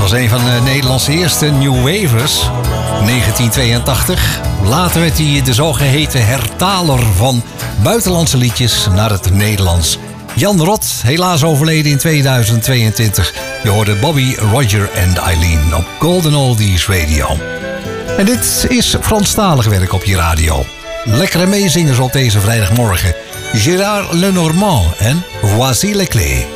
was een van de Nederlandse eerste New Wavers, 1982. Later werd hij de zogeheten hertaler van buitenlandse liedjes naar het Nederlands. Jan Rot, helaas overleden in 2022. Je hoorde Bobby, Roger en Eileen op Golden Oldies Radio. En dit is Franstalig werk op je radio. Lekkere meezingers op deze vrijdagmorgen. Gérard Lenormand en Voici les clés.